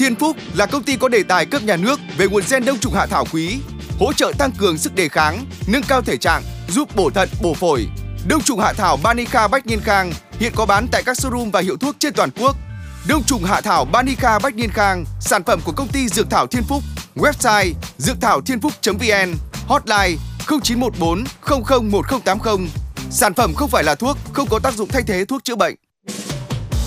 Thiên Phúc là công ty có đề tài cấp nhà nước về nguồn gen đông trùng hạ thảo quý, hỗ trợ tăng cường sức đề kháng, nâng cao thể trạng, giúp bổ thận, bổ phổi. Đông trùng hạ thảo Banica Bách Niên Khang hiện có bán tại các showroom và hiệu thuốc trên toàn quốc. Đông trùng hạ thảo Banica Bách Niên Khang, sản phẩm của công ty Dược thảo Thiên Phúc. Website dược thảo thiên phúc.vn, hotline 0914 001080. Sản phẩm không phải là thuốc, không có tác dụng thay thế thuốc chữa bệnh.